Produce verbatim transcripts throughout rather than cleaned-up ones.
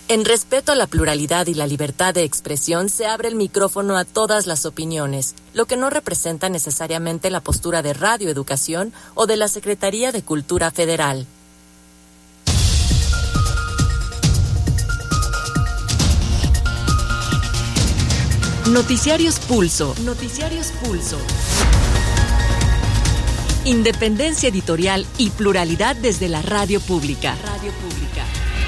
En respeto a la pluralidad y la libertad de expresión, se abre el micrófono a todas las opiniones, lo que no representa necesariamente la postura de Radio Educación o de la Secretaría de Cultura Federal. Noticiarios Pulso. Noticiarios Pulso. Independencia editorial y pluralidad desde la radio pública. Radio pública.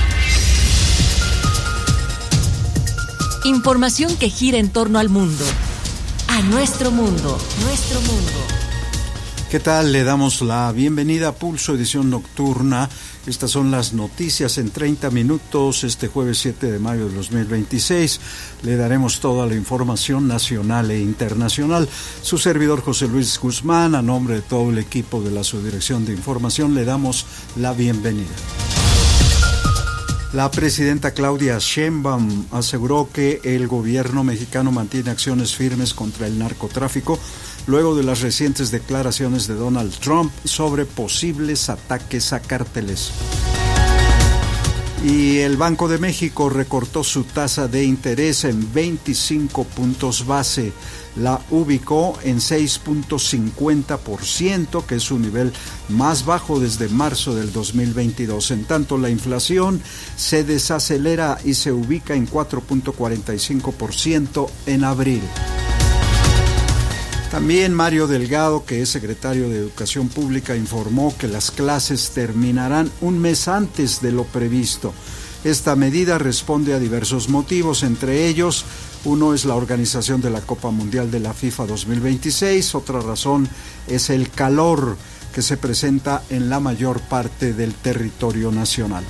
Información que gira en torno al mundo. A nuestro mundo. Nuestro mundo. ¿Qué tal? Le damos la bienvenida a Pulso, edición nocturna. Estas son las noticias en treinta minutos, este jueves siete de mayo de dos mil veintiséis. Le daremos toda la información nacional e internacional. Su servidor José Luis Guzmán, a nombre de todo el equipo de la Subdirección de Información, le damos la bienvenida. La presidenta Claudia Sheinbaum aseguró que el gobierno mexicano mantiene acciones firmes contra el narcotráfico luego de las recientes declaraciones de Donald Trump sobre posibles ataques a cárteles. Y el Banco de México recortó su tasa de interés en veinticinco puntos base. La ubicó en seis punto cincuenta por ciento, que es su nivel más bajo desde marzo del dos mil veintidós. En tanto, la inflación se desacelera y se ubica en cuatro punto cuarenta y cinco por ciento en abril. También Mario Delgado, que es secretario de Educación Pública, informó que las clases terminarán un mes antes de lo previsto. Esta medida responde a diversos motivos, entre ellos, uno es la organización de la Copa Mundial de la FIFA dos mil veintiséis, otra razón es el calor que se presenta en la mayor parte del territorio nacional.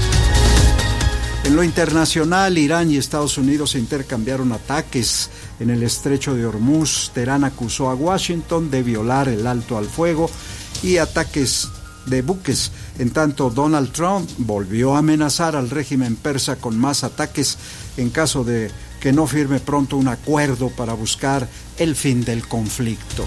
En lo internacional, Irán y Estados Unidos intercambiaron ataques en el estrecho de Hormuz. Teherán acusó a Washington de violar el alto al fuego y ataques de buques. En tanto, Donald Trump volvió a amenazar al régimen persa con más ataques en caso de que no firme pronto un acuerdo para buscar el fin del conflicto.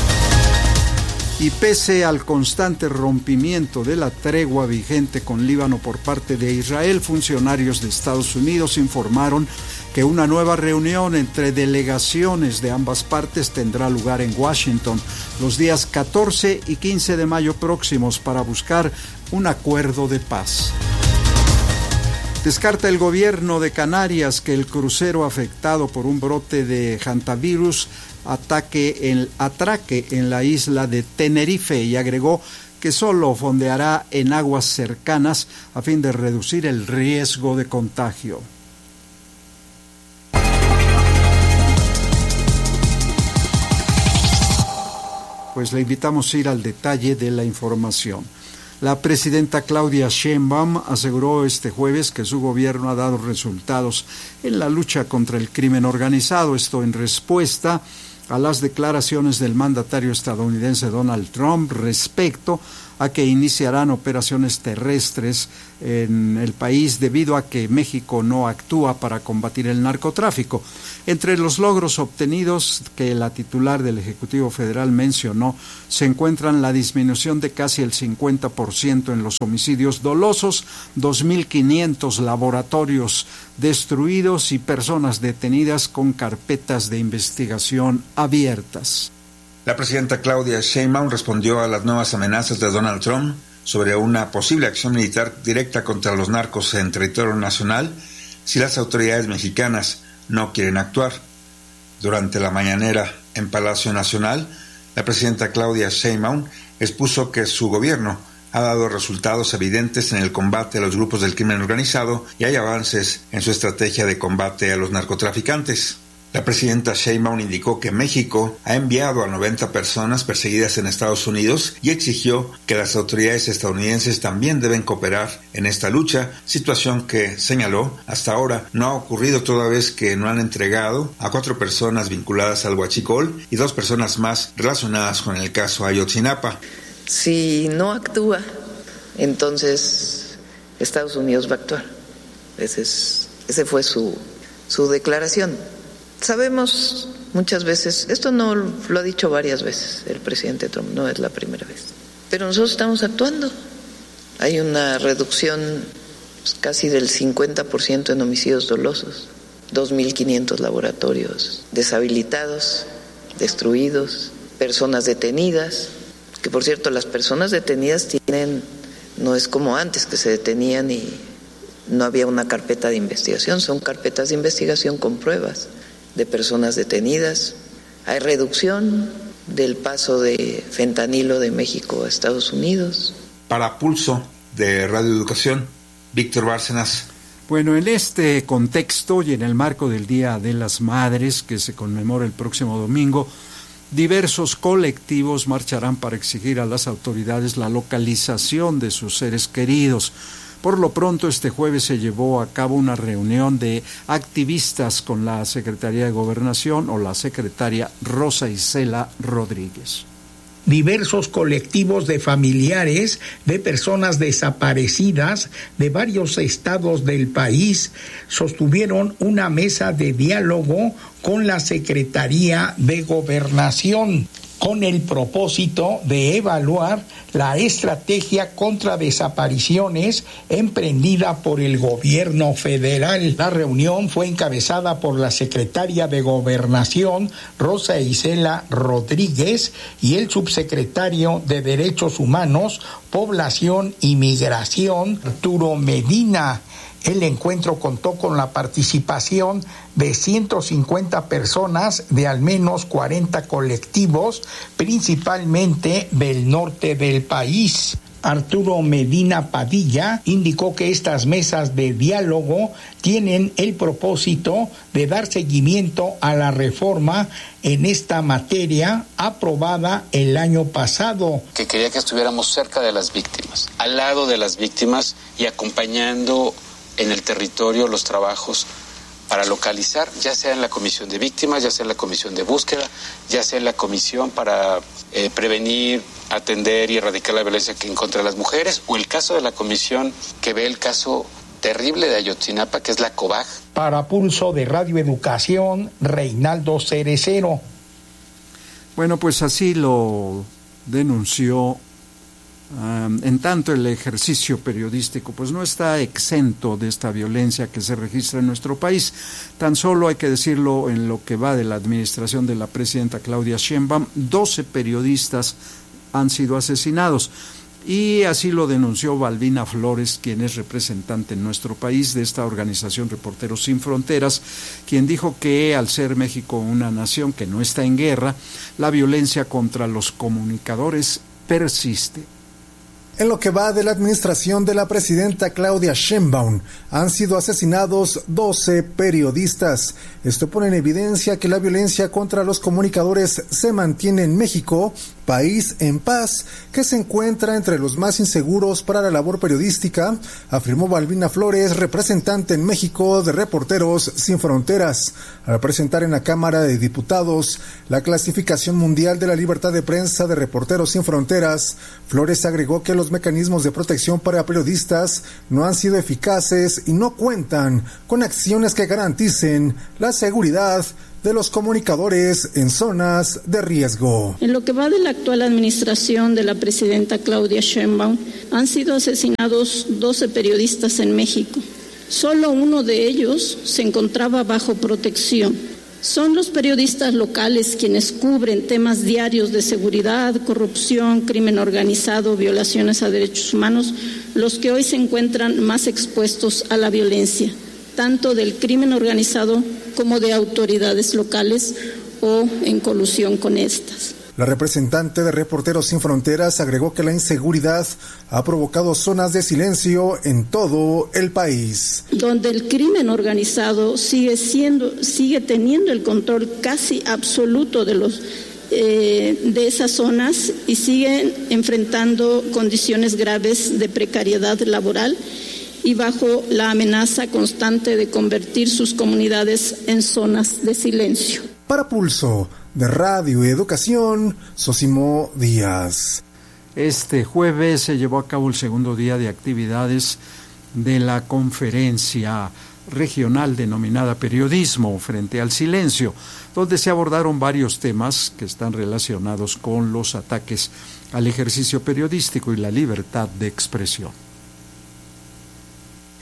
Y pese al constante rompimiento de la tregua vigente con Líbano por parte de Israel, funcionarios de Estados Unidos informaron que una nueva reunión entre delegaciones de ambas partes tendrá lugar en Washington los días catorce y quince de mayo próximos para buscar un acuerdo de paz. Descarta el gobierno de Canarias que el crucero afectado por un brote de hantavirus ataque en, atraque en la isla de Tenerife y agregó que solo fondeará en aguas cercanas a fin de reducir el riesgo de contagio. Pues le invitamos a ir al detalle de la información. La presidenta Claudia Sheinbaum aseguró este jueves que su gobierno ha dado resultados en la lucha contra el crimen organizado, esto en respuesta a las declaraciones del mandatario estadounidense Donald Trump respecto a que iniciarán operaciones terrestres en el país debido a que México no actúa para combatir el narcotráfico. Entre los logros obtenidos que la titular del Ejecutivo Federal mencionó se encuentran la disminución de casi el cincuenta por ciento en los homicidios dolosos, dos mil quinientos laboratorios destruidos y personas detenidas con carpetas de investigación abiertas. La presidenta Claudia Sheinbaum respondió a las nuevas amenazas de Donald Trump sobre una posible acción militar directa contra los narcos en territorio nacional si las autoridades mexicanas no quieren actuar. Durante la mañanera en Palacio Nacional, la presidenta Claudia Sheinbaum expuso que su gobierno ha dado resultados evidentes en el combate a los grupos del crimen organizado y hay avances en su estrategia de combate a los narcotraficantes. La presidenta Sheinbaum indicó que México ha enviado a noventa personas perseguidas en Estados Unidos y exigió que las autoridades estadounidenses también deben cooperar en esta lucha, situación que, señaló, hasta ahora no ha ocurrido toda vez que no han entregado a cuatro personas vinculadas al huachicol y dos personas más relacionadas con el caso Ayotzinapa. Si no actúa, entonces Estados Unidos va a actuar. Ese, es, ese fue su, su declaración. Sabemos muchas veces, esto no lo ha dicho varias veces el presidente Trump, no es la primera vez, pero nosotros estamos actuando. Hay una reducción pues, casi del cincuenta por ciento en homicidios dolosos, dos mil quinientos laboratorios deshabilitados, destruidos, personas detenidas, que por cierto las personas detenidas tienen, no es como antes que se detenían y no había una carpeta de investigación, son carpetas de investigación con pruebas de personas detenidas. Hay reducción del paso de fentanilo de México a Estados Unidos. Para Pulso de Radio Educación, Víctor Bárcenas. Bueno, en este contexto y en el marco del Día de las Madres, que se conmemora el próximo domingo, diversos colectivos marcharán para exigir a las autoridades la localización de sus seres queridos. Por lo pronto, este jueves se llevó a cabo una reunión de activistas con la Secretaría de Gobernación o la secretaria Rosa Isela Rodríguez. Diversos colectivos de familiares de personas desaparecidas de varios estados del país sostuvieron una mesa de diálogo con la Secretaría de Gobernación, con el propósito de evaluar la estrategia contra desapariciones emprendida por el gobierno federal. La reunión fue encabezada por la secretaria de Gobernación, Rosa Isela Rodríguez, y el subsecretario de Derechos Humanos, Población y Migración, Arturo Medina. El encuentro contó con la participación de ciento cincuenta personas de al menos cuarenta colectivos, principalmente del norte del país. Arturo Medina Padilla indicó que estas mesas de diálogo tienen el propósito de dar seguimiento a la reforma en esta materia aprobada el año pasado. Que quería que estuviéramos cerca de las víctimas, al lado de las víctimas y acompañando en el territorio los trabajos para localizar, ya sea en la comisión de víctimas, ya sea en la comisión de búsqueda, ya sea en la comisión para eh, prevenir, atender y erradicar la violencia en contra de las mujeres, o el caso de la comisión que ve el caso terrible de Ayotzinapa, que es la COBAG. Para Pulso de Radio Educación, Reinaldo Cerecero. Bueno, pues así lo denunció. Um, en tanto, el ejercicio periodístico pues no está exento de esta violencia que se registra en nuestro país. Tan solo hay que decirlo, en lo que va de la administración de la presidenta Claudia Sheinbaum, doce periodistas han sido asesinados. Y así lo denunció Balbina Flores, quien es representante en nuestro país de esta organización Reporteros Sin Fronteras, quien dijo que al ser México una nación que no está en guerra, la violencia contra los comunicadores persiste. En lo que va de la administración de la presidenta Claudia Sheinbaum, han sido asesinados doce periodistas. Esto pone en evidencia que la violencia contra los comunicadores se mantiene en México, país en paz, que se encuentra entre los más inseguros para la labor periodística, afirmó Balbina Flores, representante en México de Reporteros Sin Fronteras. Al presentar en la Cámara de Diputados la clasificación mundial de la libertad de prensa de Reporteros Sin Fronteras, Flores agregó que los mecanismos de protección para periodistas no han sido eficaces y no cuentan con acciones que garanticen la seguridad de los comunicadores en zonas de riesgo. En lo que va de la actual administración de la presidenta Claudia Sheinbaum, han sido asesinados doce periodistas en México. Solo uno de ellos se encontraba bajo protección. Son los periodistas locales quienes cubren temas diarios de seguridad, corrupción, crimen organizado, violaciones a derechos humanos, los que hoy se encuentran más expuestos a la violencia, tanto del crimen organizado como de autoridades locales o en colusión con estas. La representante de Reporteros Sin Fronteras agregó que la inseguridad ha provocado zonas de silencio en todo el país. Donde el crimen organizado sigue siendo, sigue teniendo el control casi absoluto de los eh, de esas zonas y siguen enfrentando condiciones graves de precariedad laboral y bajo la amenaza constante de convertir sus comunidades en zonas de silencio. Para Pulso de Radio Educación, Sosimo Díaz. Este jueves se llevó a cabo el segundo día de actividades de la conferencia regional denominada Periodismo frente al silencio, donde se abordaron varios temas que están relacionados con los ataques al ejercicio periodístico y la libertad de expresión.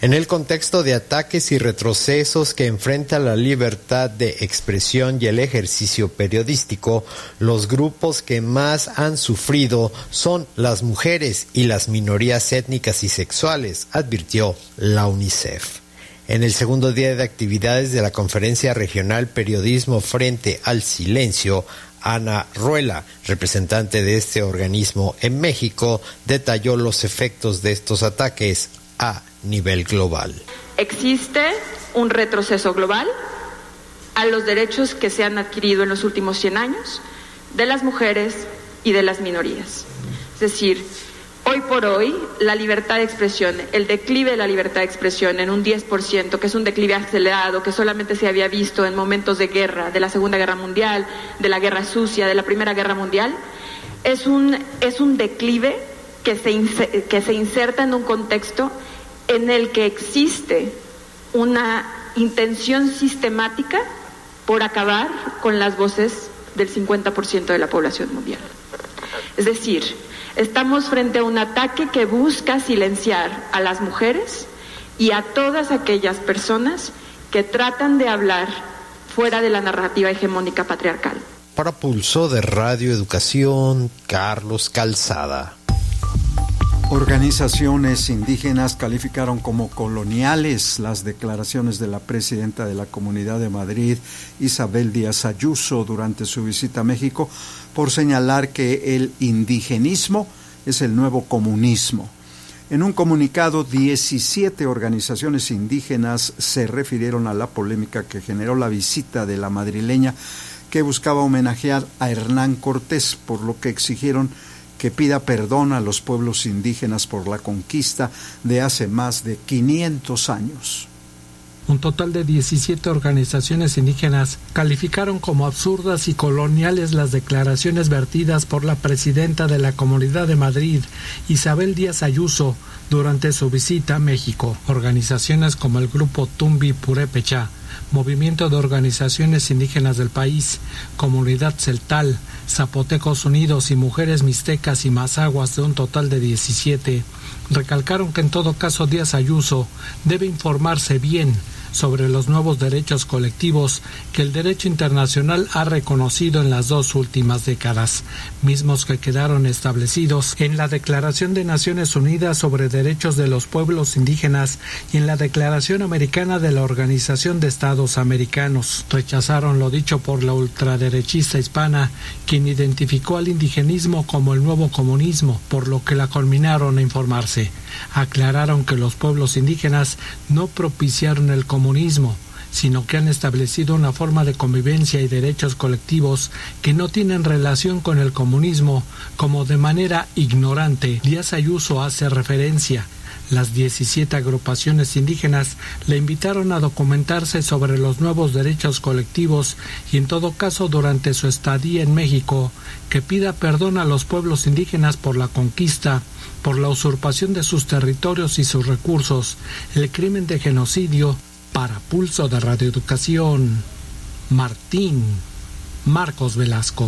En el contexto de ataques y retrocesos que enfrenta la libertad de expresión y el ejercicio periodístico, los grupos que más han sufrido son las mujeres y las minorías étnicas y sexuales, advirtió la UNICEF. En el segundo día de actividades de la Conferencia Regional Periodismo Frente al Silencio, Ana Ruela, representante de este organismo en México, detalló los efectos de estos ataques a nivel global. Existe un retroceso global a los derechos que se han adquirido en los últimos cien años de las mujeres y de las minorías. Es decir, hoy por hoy la libertad de expresión, el declive de la libertad de expresión en un diez por ciento, que es un declive acelerado, que solamente se había visto en momentos de guerra, de la Segunda Guerra Mundial, de la Guerra Sucia, de la Primera Guerra Mundial, es un, es un declive que se, que se inserta en un contexto en el que existe una intención sistemática por acabar con las voces del cincuenta por ciento de la población mundial. Es decir, estamos frente a un ataque que busca silenciar a las mujeres y a todas aquellas personas que tratan de hablar fuera de la narrativa hegemónica patriarcal. Para Pulso de Radio Educación, Carlos Calzada. Organizaciones indígenas calificaron como coloniales las declaraciones de la presidenta de la Comunidad de Madrid, Isabel Díaz Ayuso, durante su visita a México, por señalar que el indigenismo es el nuevo comunismo. En un comunicado, diecisiete organizaciones indígenas se refirieron a la polémica que generó la visita de la madrileña, que buscaba homenajear a Hernán Cortés, por lo que exigieron que pida perdón a los pueblos indígenas por la conquista de hace más de quinientos años. Un total de diecisiete organizaciones indígenas calificaron como absurdas y coloniales las declaraciones vertidas por la presidenta de la Comunidad de Madrid, Isabel Díaz Ayuso, durante su visita a México. Organizaciones como el Grupo Tumbi Purépecha, Movimiento de Organizaciones Indígenas del País, Comunidad Celtal, Zapotecos Unidos y Mujeres Mixtecas y Mazaguas, de un total de diecisiete, recalcaron que en todo caso Díaz Ayuso debe informarse bien sobre los nuevos derechos colectivos que el derecho internacional ha reconocido en las dos últimas décadas, mismos que quedaron establecidos en la Declaración de Naciones Unidas sobre Derechos de los Pueblos Indígenas y en la Declaración Americana de la Organización de Estados Americanos. Rechazaron lo dicho por la ultraderechista hispana, quien identificó al indigenismo como el nuevo comunismo, por lo que la conminaron a informarse. Aclararon que los pueblos indígenas no propiciaron el comunismo, sino que han establecido una forma de convivencia y derechos colectivos que no tienen relación con el comunismo, como de manera ignorante Díaz Ayuso hace referencia. Las diecisiete agrupaciones indígenas le invitaron a documentarse sobre los nuevos derechos colectivos y, en todo caso, durante su estadía en México, que pida perdón a los pueblos indígenas por la conquista, por la usurpación de sus territorios y sus recursos, el crimen de genocidio. Para Pulso de Radio Educación, Martín Marcos Velasco.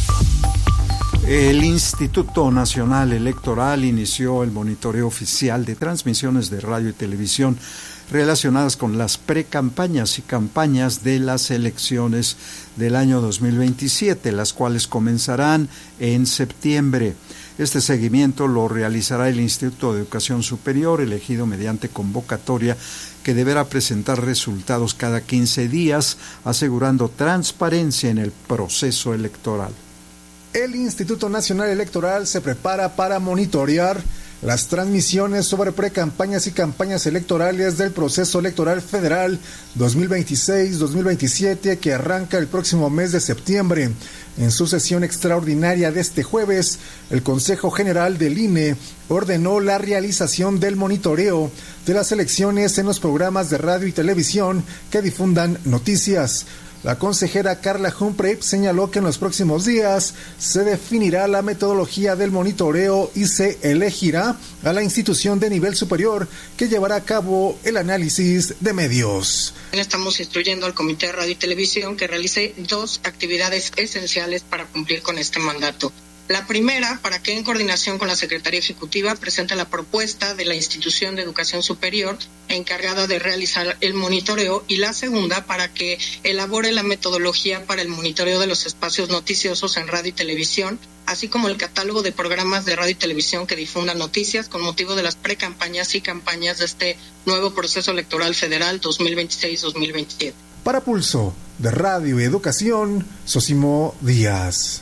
El Instituto Nacional Electoral inició el monitoreo oficial de transmisiones de radio y televisión relacionadas con las precampañas y campañas de las elecciones del año dos mil veintisiete, las cuales comenzarán en septiembre. Este seguimiento lo realizará el Instituto de Educación Superior, elegido mediante convocatoria, que deberá presentar resultados cada quince días, asegurando transparencia en el proceso electoral. El Instituto Nacional Electoral se prepara para monitorear las transmisiones sobre precampañas y campañas electorales del proceso electoral federal dos mil veintiséis dos mil veintisiete, que arranca el próximo mes de septiembre. En su sesión extraordinaria de este jueves, el Consejo General del I N E ordenó la realización del monitoreo de las elecciones en los programas de radio y televisión que difundan noticias. La consejera Carla Humprey señaló que en los próximos días se definirá la metodología del monitoreo y se elegirá a la institución de nivel superior que llevará a cabo el análisis de medios. Estamos instruyendo al Comité de Radio y Televisión que realice dos actividades esenciales para cumplir con este mandato. La primera, para que en coordinación con la Secretaría Ejecutiva presente la propuesta de la institución de educación superior encargada de realizar el monitoreo, y la segunda, para que elabore la metodología para el monitoreo de los espacios noticiosos en radio y televisión, así como el catálogo de programas de radio y televisión que difundan noticias con motivo de las precampañas y campañas de este nuevo proceso electoral federal dos mil veintiséis dos mil veintisiete. Para Pulso de Radio y Educación, Sosimo Díaz.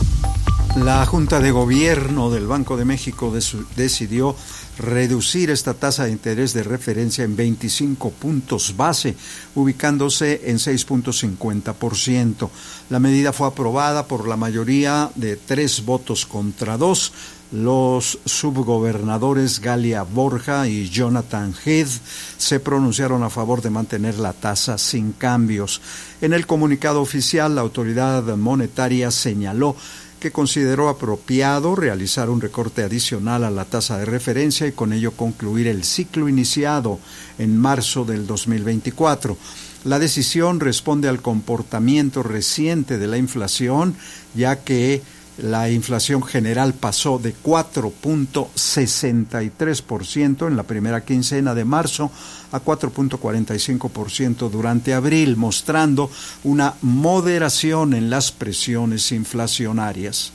La Junta de Gobierno del Banco de México decidió reducir esta tasa de interés de referencia en veinticinco puntos base, ubicándose en seis punto cincuenta por ciento. La medida fue aprobada por la mayoría de tres votos contra dos. Los subgobernadores Galia Borja y Jonathan Heath se pronunciaron a favor de mantener la tasa sin cambios. En el comunicado oficial, la autoridad monetaria señaló que consideró apropiado realizar un recorte adicional a la tasa de referencia y con ello concluir el ciclo iniciado en marzo del dos mil veinticuatro. La decisión responde al comportamiento reciente de la inflación, ya que la inflación general pasó de cuatro punto sesenta y tres por ciento en la primera quincena de marzo a cuatro punto cuarenta y cinco por ciento durante abril, mostrando una moderación en las presiones inflacionarias.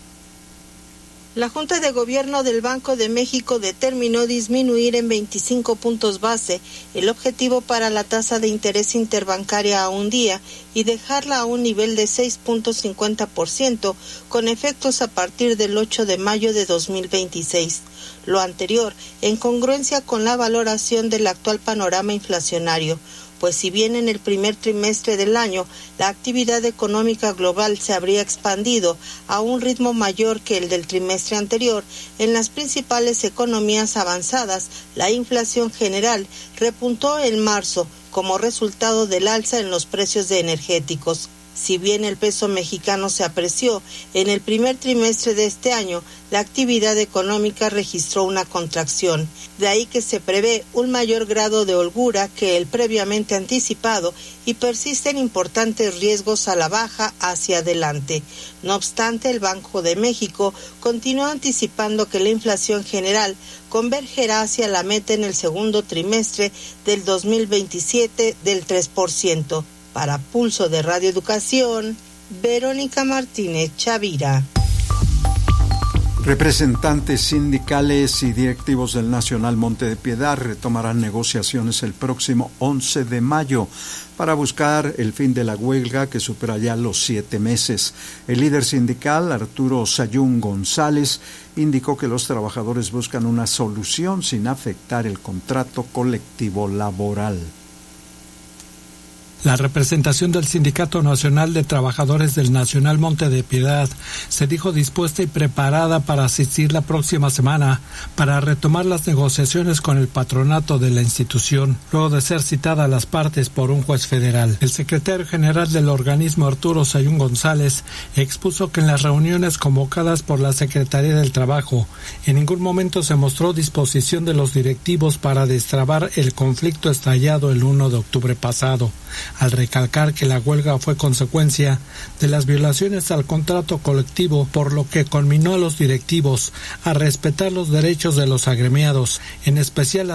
La Junta de Gobierno del Banco de México determinó disminuir en veinticinco puntos base el objetivo para la tasa de interés interbancaria a un día y dejarla a un nivel de seis punto cincuenta por ciento con efectos a partir del ocho de mayo de dos mil veintiséis. Lo anterior en congruencia con la valoración del actual panorama inflacionario, pues si bien en el primer trimestre del año la actividad económica global se habría expandido a un ritmo mayor que el del trimestre anterior, en las principales economías avanzadas la inflación general repuntó en marzo como resultado del alza en los precios de energéticos. Si bien el peso mexicano se apreció, en el primer trimestre de este año la actividad económica registró una contracción. De ahí que se prevé un mayor grado de holgura que el previamente anticipado y persisten importantes riesgos a la baja hacia adelante. No obstante, el Banco de México continúa anticipando que la inflación general convergerá hacia la meta en el segundo trimestre del dos mil veintisiete del tres por ciento. Para Pulso de Radio Educación, Verónica Martínez Chavira. Representantes sindicales y directivos del Nacional Monte de Piedad retomarán negociaciones el próximo once de mayo para buscar el fin de la huelga que supera ya los siete meses. El líder sindical, Arturo Sayún González, indicó que los trabajadores buscan una solución sin afectar el contrato colectivo laboral. La representación del Sindicato Nacional de Trabajadores del Nacional Monte de Piedad se dijo dispuesta y preparada para asistir la próxima semana para retomar las negociaciones con el patronato de la institución, luego de ser citada a las partes por un juez federal. El secretario general del organismo, Arturo Sayún González, expuso que en las reuniones convocadas por la Secretaría del Trabajo, en ningún momento se mostró disposición de los directivos para destrabar el conflicto estallado el primero de octubre pasado, al recalcar que la huelga fue consecuencia de las violaciones al contrato colectivo, por lo que conminó a los directivos a respetar los derechos de los agremiados, en especial